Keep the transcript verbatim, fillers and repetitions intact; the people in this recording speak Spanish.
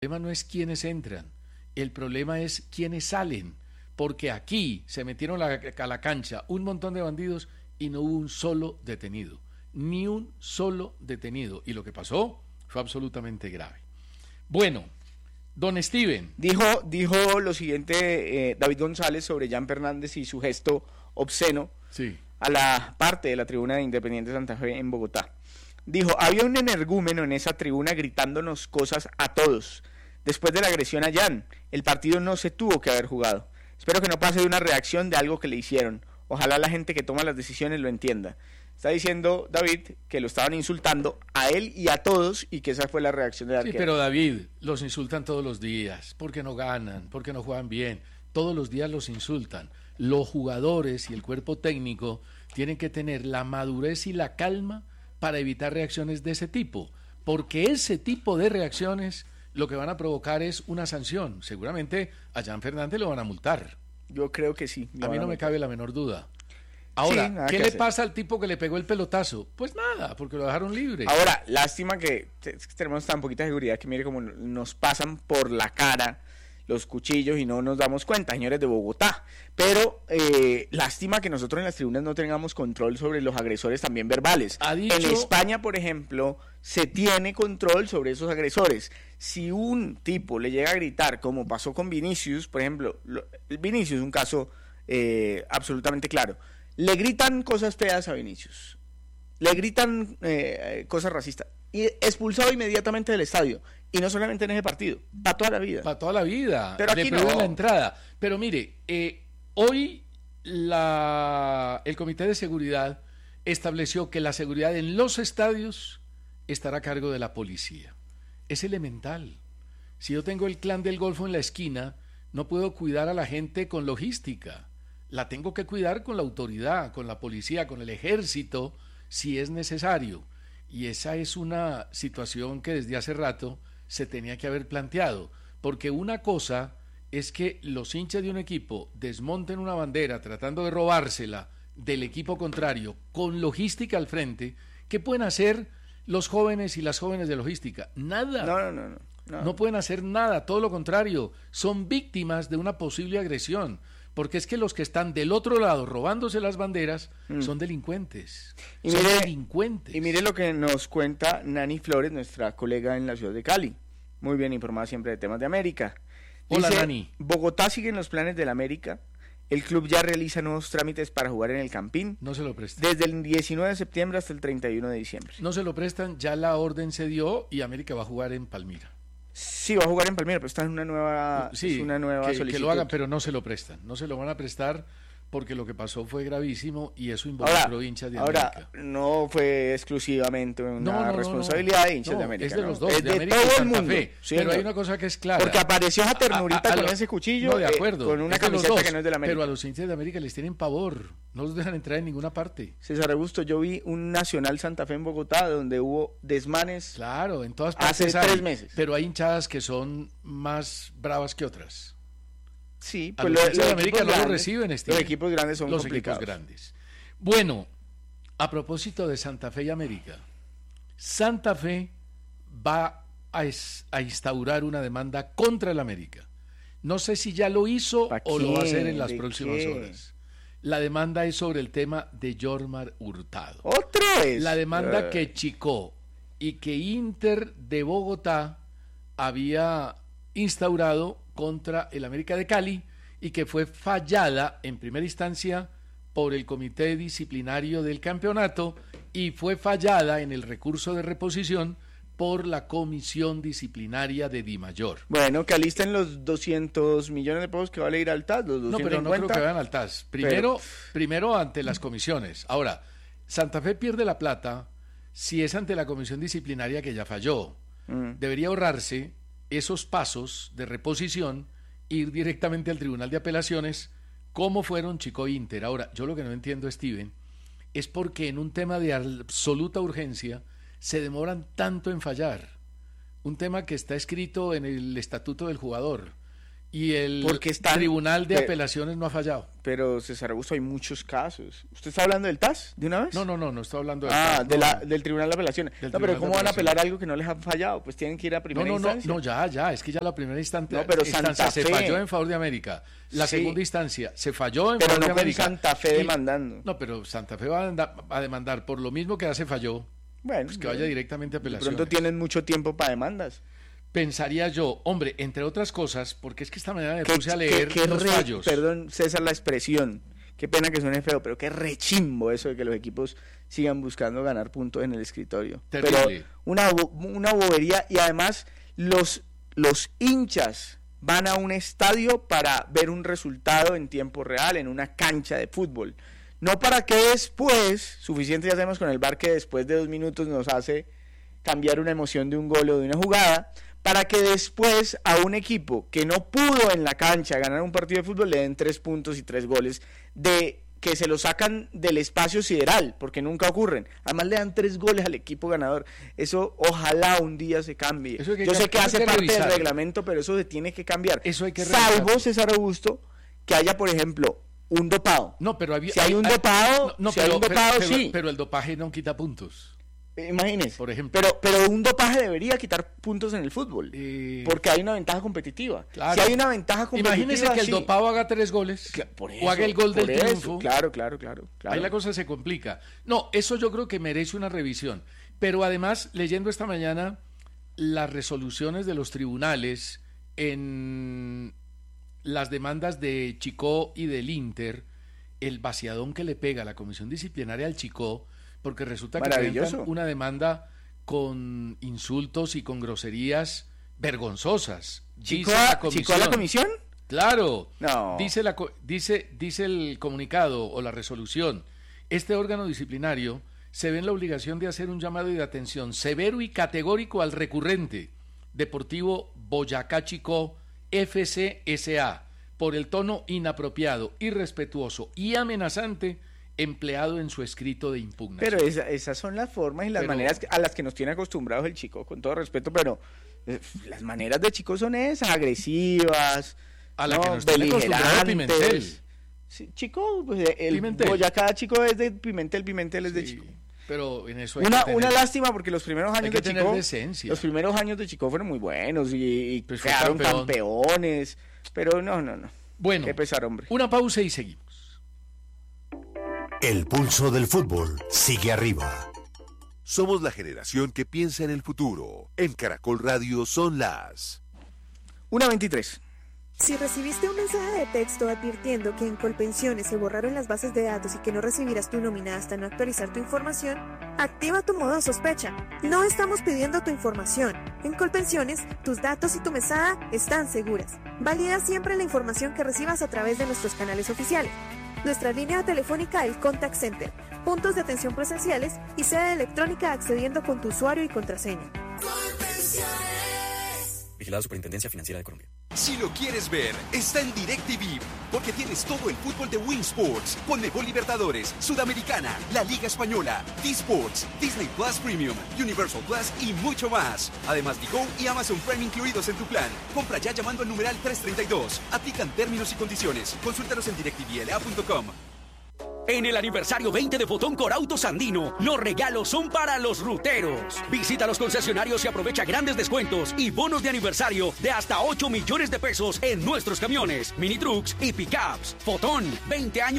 El problema no es quiénes entran, el problema es quiénes salen, porque aquí se metieron a la, a la cancha un montón de bandidos y no hubo un solo detenido, ni un solo detenido, y lo que pasó fue absolutamente grave. Bueno, don Steven. Dijo, dijo lo siguiente eh, David González sobre Jan Fernández y su gesto obsceno Sí. a la parte de la tribuna de Independiente Santa Fe en Bogotá. Dijo, había un energúmeno en esa tribuna gritándonos cosas a todos. Después de la agresión a Jan, el partido no se tuvo que haber jugado. Espero que no pase de una reacción de algo que le hicieron. Ojalá la gente que toma las decisiones lo entienda. Está diciendo David que lo estaban insultando a él y a todos y que esa fue la reacción del arquero. Sí, pero David, los insultan todos los días, porque no ganan, porque no juegan bien. Todos los días los insultan. Los jugadores y el cuerpo técnico tienen que tener la madurez y la calma para evitar reacciones de ese tipo, porque ese tipo de reacciones lo que van a provocar es una sanción. Seguramente a Jan Fernández lo van a multar. Yo creo que sí. A mí no me cabe la menor duda. Ahora, sí, ¿qué que le hacer. pasa al tipo que le pegó el pelotazo? Pues nada, porque lo dejaron libre. Ahora, lástima que te- tenemos tan poquita seguridad que mire cómo nos pasan por la cara los cuchillos y no nos damos cuenta, señores de Bogotá. Pero eh, lástima que nosotros en las tribunas no tengamos control sobre los agresores también verbales. Ha dicho- En España, por ejemplo, se tiene control sobre esos agresores. Si un tipo le llega a gritar, como pasó con Vinicius, por ejemplo, lo, Vinicius es un caso eh, absolutamente claro. Le gritan cosas feas a Vinicius. Le gritan eh, cosas racistas. Y expulsado inmediatamente del estadio. Y no solamente en ese partido, para toda la vida. Para toda la vida. Pero Le aquí prohíben no. la entrada. Pero mire, eh, hoy la, el Comité de Seguridad estableció que la seguridad en los estadios estará a cargo de la policía. Es elemental. Si yo tengo el clan del Golfo en la esquina, no puedo cuidar a la gente con logística. La tengo que cuidar con la autoridad, con la policía, con el ejército, si es necesario. Y esa es una situación que desde hace rato se tenía que haber planteado, porque una cosa es que los hinchas de un equipo desmonten una bandera tratando de robársela del equipo contrario con logística al frente. ¿Qué pueden hacer los jóvenes y las jóvenes de logística? Nada. No, no, no, no. No, No pueden hacer nada, todo lo contrario, son víctimas de una posible agresión, porque es que los que están del otro lado robándose las banderas mm. son delincuentes, y son mire, delincuentes. Y mire lo que nos cuenta Nani Flores, nuestra colega en la ciudad de Cali, muy bien informada siempre de temas de América. Dice, Hola, Nani. Bogotá sigue en los planes del América, el club ya realiza nuevos trámites para jugar en el Campín. No se lo prestan. Desde el diecinueve de septiembre hasta el treinta y uno de diciembre. No se lo prestan, ya la orden se dio y América va a jugar en Palmira. Sí, va a jugar en Palmira, pero está en una nueva, sí, es una nueva que, solicitud. que lo hagan, pero no se lo prestan. No se lo van a prestar porque lo que pasó fue gravísimo y eso involucró hinchas de ahora, América. No fue exclusivamente una no, no, responsabilidad no, de hinchas no, de América. Es de ¿no? los dos, es de, de América todo y el Santa mundo. Fe. Sí, pero no. hay una cosa que es clara. Porque apareció esa ternurita a, a, a, con a, ese cuchillo no, de acuerdo, eh, con una es de los camiseta dos, que no es de la América. Pero a los hinchas de América les tienen pavor, no los dejan entrar en ninguna parte. César Augusto, yo vi un Nacional Santa Fe en Bogotá donde hubo desmanes. Claro, en todas partes hace hay, tres meses. Pero hay hinchadas que son más bravas que otras. Sí, pues los, los de América no lo reciben, Los equipos grandes son los complicados. equipos grandes. Bueno, a propósito de Santa Fe y América, Santa Fe va a, es, a instaurar una demanda contra el América. No sé si ya lo hizo o lo va a hacer en las próximas qué? horas. La demanda es sobre el tema de Yormar Hurtado. ¿Otra vez? La demanda uh. que Chicó y que Inter de Bogotá había instaurado contra el América de Cali y que fue fallada en primera instancia por el comité disciplinario del campeonato y fue fallada en el recurso de reposición por la comisión disciplinaria de Dimayor. Bueno, que alisten los doscientos millones de pesos que vale ir al T A S, los doscientos cincuenta. No, pero no creo que vayan al T A S. Primero, pero... primero ante las comisiones. Ahora, Santa Fe pierde la plata si es ante la comisión disciplinaria que ya falló. Mm. Debería ahorrarse esos pasos de reposición, ir directamente al Tribunal de Apelaciones, como fueron Chico e Inter. Ahora, yo lo que no entiendo, Steven, es porque en un tema de absoluta urgencia se demoran tanto en fallar. Un tema que está escrito en el estatuto del jugador, Y el Porque están, Tribunal de pero, Apelaciones no ha fallado. Pero, César Augusto, hay muchos casos. ¿Usted está hablando del T A S de una vez? No, no, no, no estoy hablando del Ah, T A S. de no, la, del Tribunal de Apelaciones. No, pero ¿cómo van a apelar algo que no les han fallado? Pues tienen que ir a primera no, no, instancia. No, no, ya, ya, es que ya la primera instancia, no, pero instancia Santa se Fe. falló en favor de América. La sí. segunda instancia se falló en pero favor no de América. Pero no con Santa Fe y, demandando. No, pero Santa Fe va a, andar, va a demandar por lo mismo que ya se falló. Bueno, pues que bueno. vaya directamente a apelación. De pronto tienen mucho tiempo para demandas. Pensaría yo, hombre, entre otras cosas, porque es que esta mañana me ¿Qué, puse a leer qué, qué los re, fallos. Perdón, César, la expresión. Qué pena que suene feo, pero qué rechimbo eso de que los equipos sigan buscando ganar puntos en el escritorio. Terrible. Pero una, una bobería, y además los, los hinchas van a un estadio para ver un resultado en tiempo real, en una cancha de fútbol. No para que después, suficiente ya hacemos con el V A R que después de dos minutos nos hace cambiar una emoción de un gol o de una jugada, para que después a un equipo que no pudo en la cancha ganar un partido de fútbol le den tres puntos y tres goles, de que se lo sacan del espacio sideral, porque nunca ocurren. Además le dan tres goles al equipo ganador. Eso ojalá un día se cambie. Eso que Yo sé que hace que parte revisar. del reglamento, pero eso se tiene que cambiar. Eso hay que Salvo, revisar. César Augusto, que haya, por ejemplo, un dopado. No, pero había, si hay un hay, dopado, no, no, si pero, hay un dopado, pero, sí. Pero, pero el dopaje no quita puntos. Imagínese. Por ejemplo. Pero, pero un dopaje debería quitar puntos en el fútbol. Eh, porque hay una ventaja competitiva. Claro. Si hay una ventaja competitiva. Imagínese que el sí. dopado haga tres goles. Que, por eso, o haga el gol del por eso. triunfo. Claro, claro, claro, claro. Ahí la cosa se complica. No, eso yo creo que merece una revisión. Pero además, leyendo esta mañana las resoluciones de los tribunales en las demandas de Chicó y del Inter, el vaciadón que le pega la comisión disciplinaria al Chicó, porque resulta que presentan una demanda con insultos y con groserías vergonzosas. ¿Chicó a la, ¿Chicó a la comisión? Claro. No. Dice, la, dice, dice el comunicado o la resolución, este órgano disciplinario se ve en la obligación de hacer un llamado de atención severo y categórico al recurrente Deportivo Boyacá Chicó F C S A por el tono inapropiado, irrespetuoso y amenazante empleado en su escrito de impugnación. Pero esa, esas son las formas y las pero, maneras a las que nos tiene acostumbrados el Chico, con todo respeto, pero eh, las maneras de Chico son esas, agresivas, a la ¿no? que nos tiene acostumbrado Pimentel. Sí, Chico, pues el Pimentel. Boyacá Chico es de Pimentel, Pimentel es de sí, Chico. Pero en eso hay una, que tener, una lástima porque los primeros años hay que de tener Chico, decencia. los primeros años de Chico fueron muy buenos y, y pues quedaron campeón. campeones, pero no, no, no. Bueno, qué pesar, hombre. Una pausa y seguimos. El pulso del fútbol sigue arriba. Somos la generación que piensa en el futuro. En Caracol Radio son las una veintitrés. Si recibiste un mensaje de texto advirtiendo que en Colpensiones se borraron las bases de datos y que no recibirás tu nómina hasta no actualizar tu información, activa tu modo sospecha. No estamos pidiendo tu información. En Colpensiones, tus datos y tu mesada están seguras. Valida siempre la información que recibas a través de nuestros canales oficiales. Nuestra línea telefónica El Contact Center, puntos de atención presenciales y sede electrónica accediendo con tu usuario y contraseña. Vigilada Superintendencia Financiera de Colombia. Si lo quieres ver, está en DirecTV, porque tienes todo el fútbol de Win Sports, Conmebol Libertadores, Sudamericana, la Liga Española, D-Sports, Disney Plus Premium, Universal Plus y mucho más. Además, Digo y Amazon Prime incluidos en tu plan. Compra ya llamando al numeral trescientos treinta y dos. Aplican términos y condiciones. Consúltanos en directivl a punto com. En el aniversario veinte de Fotón Corautos Andino, los regalos son para los ruteros. Visita los concesionarios y aprovecha grandes descuentos y bonos de aniversario de hasta ocho millones de pesos en nuestros camiones, mini trucks y pickups. Fotón, veinte años